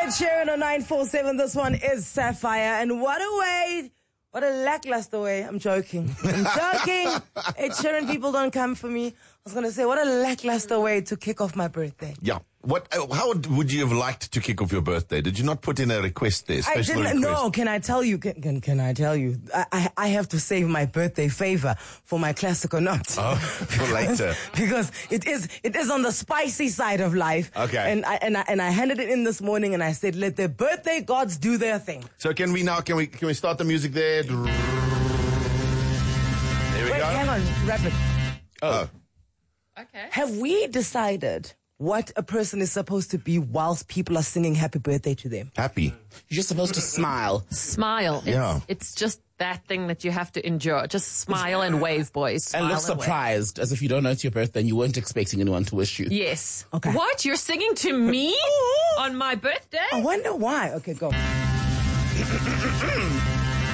Ed Sheeran on 947. This one is Sapphire. And what a lackluster way. I'm joking. Ed Sheeran people don't come for me. I was going to say, what a lackluster way to kick off my birthday. Yeah. How would you have liked to kick off your birthday? Did you not put in a request there? I didn't. No, can I tell you? Can I tell you? I have to save my birthday favor for my classic or not. Oh, for later. Because it is on the spicy side of life. Okay. And I handed it in this morning and I said, let the birthday gods do their thing. So can we start the music there? There we Wait, go. hang on, rapid. Oh. Okay. Have we decided what a person is supposed to be whilst people are singing happy birthday to them? Happy. You're just supposed to smile. Smile. Yeah. It's just that thing that you have to endure. Just smile and wave, boys. Smile And look wave. surprised, as if you don't know it's your birthday and you weren't expecting anyone to wish you. Yes. Okay. What? You're singing to me on my birthday? I wonder why. Okay, go.